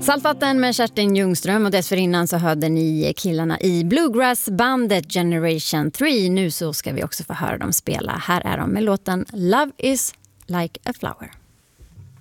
Saltvatten med Kerstin Ljungström, och dessförinnan så hörde ni killarna i bluegrassbandet Generation 3. Nu så ska vi också få höra dem spela. Här är de med låten Love is like a flower.